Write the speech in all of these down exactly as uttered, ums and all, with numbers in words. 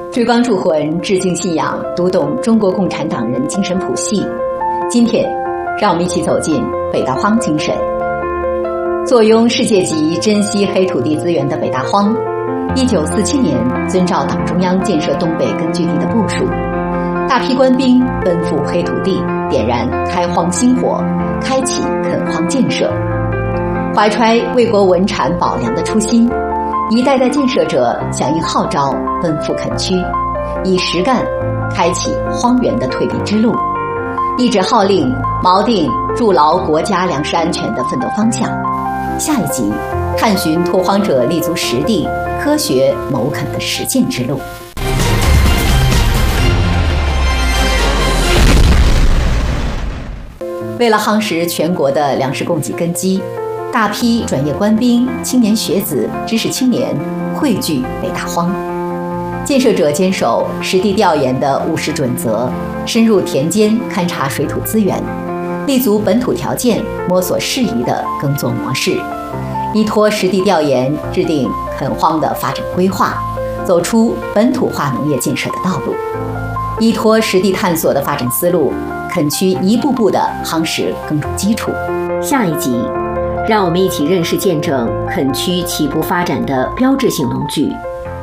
追光铸魂，致敬信仰，读懂中国共产党人精神谱系。今天，让我们一起走进北大荒精神。坐拥世界级珍稀黑土地资源的北大荒，一九四七年遵照党中央建设东北根据地的部署，大批官兵奔赴黑土地，点燃开荒星火，开启垦荒建设。怀揣为国文产保粮的初心，一代代建设者响应号召，奔赴垦区，以实干开启荒原的蜕变之路，一纸号令，锚定筑牢国家粮食安全的奋斗方向。下一集，探寻拓荒者立足实地、科学谋垦的实践之路。为了夯实全国的粮食供给根基，大批专业官兵、青年学子、知识青年汇聚北大荒。建设者坚守实地调研的务实准则，深入田间勘察水土资源，立足本土条件，摸索适宜的耕作模式，依托实地调研制定垦荒的发展规划，走出本土化农业建设的道路。依托实地探索的发展思路，垦区一步步地夯实耕种基础。下一集，让我们一起认识见证垦区起步发展的标志性农具。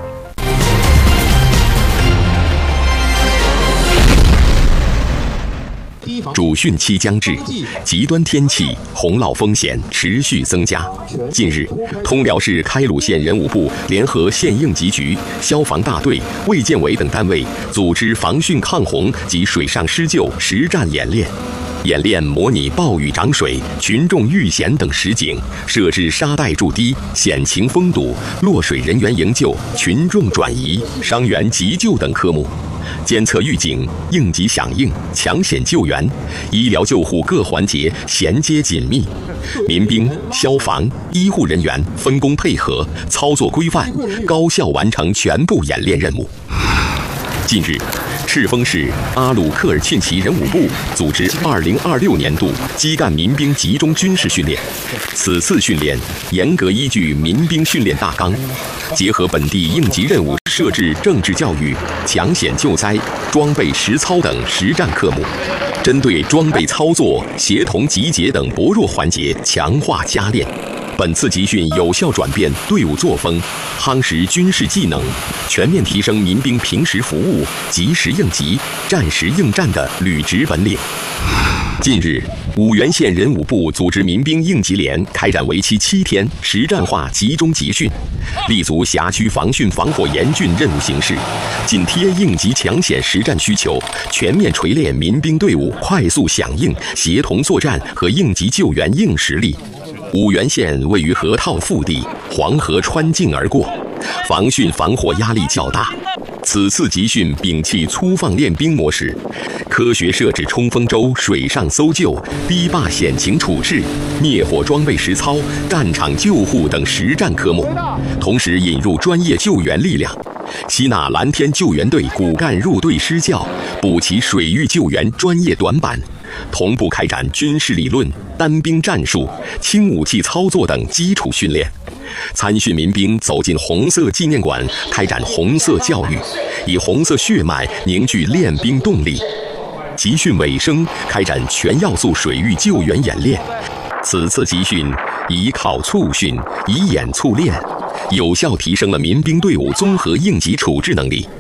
主汛期将至，极端天气、洪涝风险持续增加。近日，通辽市开鲁县人武部联合县应急局、消防大队、卫健委等单位组织防汛抗洪及水上施救实战演练。演练模拟暴雨涨水、群众遇险等实景，设置沙袋筑堤、险情封堵、落水人员营救、群众转移、伤员急救等科目。监测预警、应急响应、抢险救援、医疗救护各环节衔接紧密，民兵、消防、医护人员分工配合，操作规范，高效完成全部演练任务。近日，赤峰市阿鲁科尔沁旗人武部组织二零二六年度基干民兵集中军事训练。此次训练严格依据民兵训练大纲，结合本地应急任务，设置政治教育、抢险救灾、装备实操等实战科目，针对装备操作、协同集结等薄弱环节强化加练。本次集训有效转变队伍作风，夯实军事技能，全面提升民兵平时服务、及时应急、战时应战的履职本领。近日，五原县人武部组织民兵应急连开展为期七天实战化集中集训，立足辖区防汛防火严峻任务形势，紧贴应急抢险实战需求，全面锤炼民兵队伍快速响应、协同作战和应急救援硬实力。五原县位于河套腹地，黄河穿境而过，防汛防火压力较大。此次集训摒弃粗放练兵模式，科学设置冲锋舟水上搜救、堤坝险情处置、灭火装备实操、战场救护等实战科目，同时引入专业救援力量，吸纳蓝天救援队骨干入队施教，补齐水域救援专业短板，同步开展军事理论、单兵战术、轻武器操作等基础训练。参训民兵走进红色纪念馆，开展红色教育，以红色血脉凝聚练兵动力。集训尾声，开展全要素水域救援演练。此次集训以考促训，以演促练，有效提升了民兵队伍综合应急处置能力。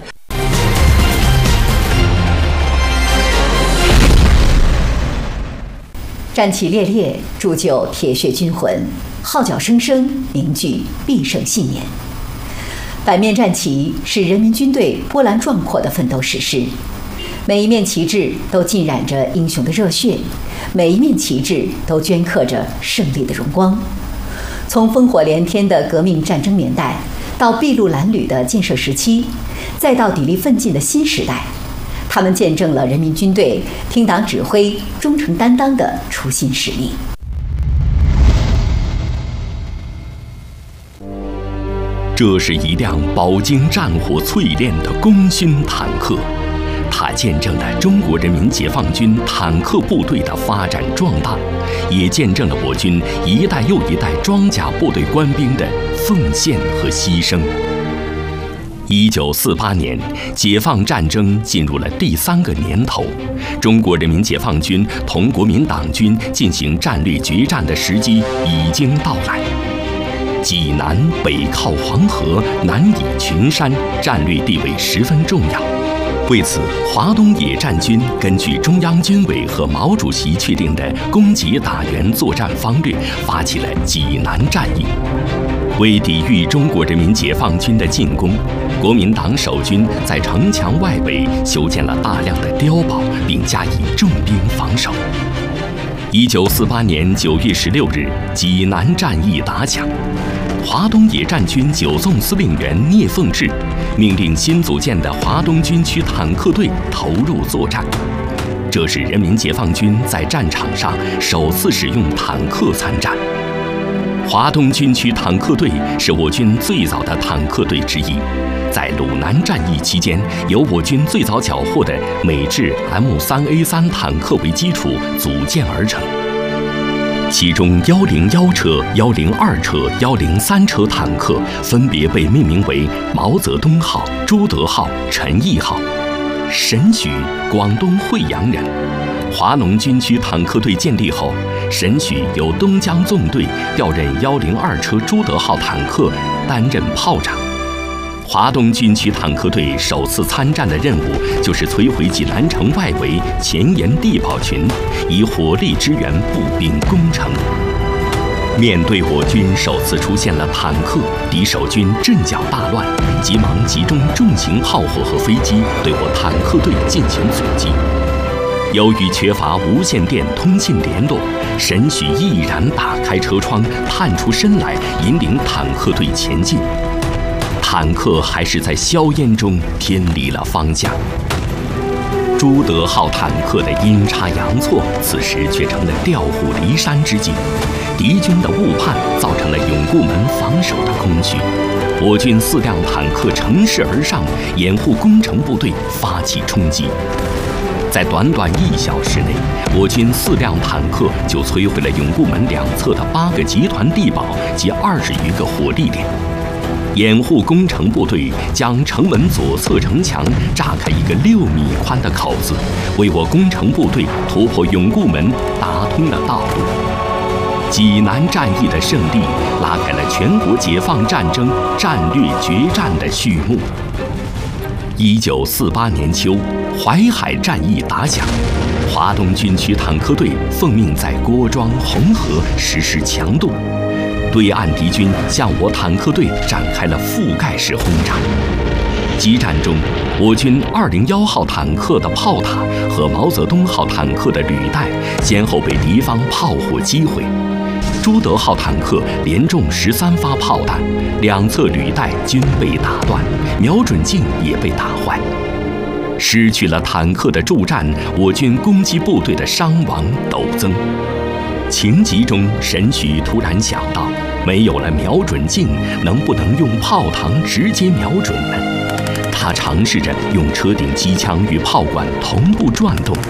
战旗烈烈，铸就铁血军魂；号角声声，凝聚必胜信念。百面战旗是人民军队波澜壮阔的奋斗史诗，每一面旗帜都浸染着英雄的热血，每一面旗帜都镌刻着胜利的荣光。从烽火连天的革命战争年代，到筚路蓝缕的建设时期，再到砥砺奋进的新时代，他们见证了人民军队听党指挥、忠诚担当的初心实力。 这是一辆饱经战火淬炼的功勋坦克，它见证了中国人民解放军坦克部队的发展壮大，也见证了我军一代又一代装甲部队官兵的奉献和牺牲。 一九四八年，解放战争进入了第三个年头，中国人民解放军同国民党军进行战略决战的时机已经到来。济南北靠黄河，南倚群山，战略地位十分重要。为此，华东野战军根据中央军委和毛主席确定的攻击打援作战方略，发起了济南战役。为抵御中国人民解放军的进攻，国民党守军在城墙外围修建了大量的碉堡，并加以重兵防守。一九四八年九月十六日，济南战役打响。华东野战军九纵司令员聂凤智命令新组建的华东军区坦克队投入作战。这是人民解放军在战场上首次使用坦克参战。华东军区坦克队是我军最早的坦克队之一，在鲁南战役期间，由我军最早缴获的美制 M 三 A 三 坦克为基础组建而成。其中一零一车、一零二车、一零三车坦克分别被命名为毛泽东号、朱德号、陈毅号。沈许，广东惠阳人。华农军区坦克队建立后，沈许由东江纵队调任一零二车朱德号坦克，担任炮长。华东军区坦克队首次参战的任务就是摧毁济南城外围前沿地堡群，以火力支援步兵攻城。面对我军首次出现了坦克，敌守军阵脚大乱，急忙集中重型炮火和飞机对我坦克队进行阻击。由于缺乏无线电通信联络，沈许毅然打开车窗，探出身来，引领坦克队前进。坦克还是在硝烟中偏离了方向。朱德号坦克的阴差阳错，此时却成了调虎离山之计。敌军的误判造成了永固门防守的空虚，我军四辆坦克乘势而上，掩护工程部队发起冲击。在短短一小时内，我军四辆坦克就摧毁了永固门两侧的八个集团地堡及二十余个火力点。掩护工程部队将城门左侧城墙炸开一个六米宽的口子，为我工程部队突破永固门打通了道路。济南战役的胜利拉开了全国解放战争战略决战的序幕。一九四八年秋，淮海战役打响，华东军区坦克队奉命在郭庄、红河实施强渡。对岸敌军向我坦克队展开了覆盖式轰炸。激战中，我军二零一号坦克的炮塔和毛泽东号坦克的履带先后被敌方炮火击毁。朱德号坦克连中十三发炮弹，两侧履带均被打断，瞄准镜也被打坏。失去了坦克的助战，我军攻击部队的伤亡陡增。情急中，沈许突然想到，没有了瞄准镜，能不能用炮膛直接瞄准呢？他尝试着用车顶机枪与炮管同步转动，